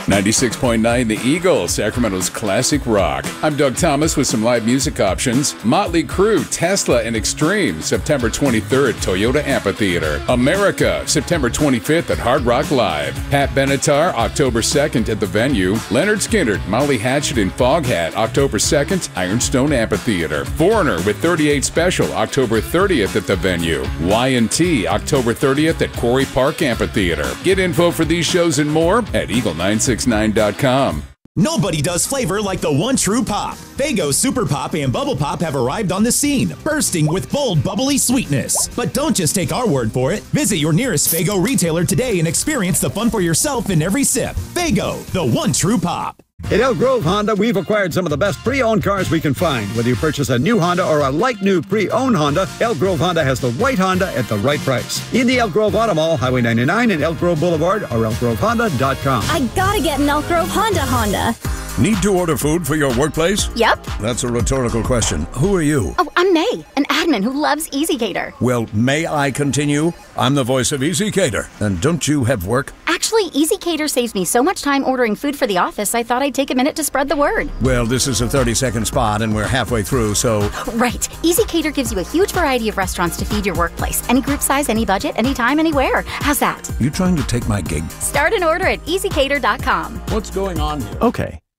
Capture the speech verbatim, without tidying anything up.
ninety-six point nine The Eagle, Sacramento's classic rock. I'm Doug Thomas with some live music options. Motley Crue, Tesla, and Extreme, September twenty-third, Toyota Amphitheater. America, September twenty-fifth at Hard Rock Live. Pat Benatar, October second at the venue. Leonard Skinner, Molly Hatchet, and Foghat, October second, Ironstone Amphitheater. Foreigner with thirty-eight Special, October thirtieth at the venue. Y and T, October thirtieth at Quarry Park Amphitheater. Get info for these shows and more at eagle nine six nine dot com. Nobody does flavor like the one true pop. Faygo Super Pop and Bubble Pop have arrived on the scene, bursting with bold, bubbly sweetness. But don't just take our word for it. Visit your nearest Faygo retailer today and experience the fun for yourself in every sip. Faygo, the one true pop. At Elk Grove Honda, we've acquired some of the best pre-owned cars we can find. Whether you purchase a new Honda or a like-new pre-owned Honda, Elk Grove Honda has the right Honda at the right price. In the Elk Grove Auto Mall, Highway ninety-nine and Elk Grove Boulevard, or elk grove honda dot com. I gotta get an Elk Grove Honda Honda. Need to order food for your workplace? Yep. That's a rhetorical question. Who are you? Oh, I'm May, an admin who loves EasyCater. Well, may I continue? I'm the voice of EasyCater. And don't you have work? Actually, EasyCater saves me so much time ordering food for the office, I thought I'd take a minute to spread the word. Well, this is a thirty-second spot, and we're halfway through, so... Right. EasyCater gives you a huge variety of restaurants to feed your workplace. Any group size, any budget, anytime, anywhere. How's that? You trying to take my gig? Start an order at easy cater dot com. What's going on here? Okay.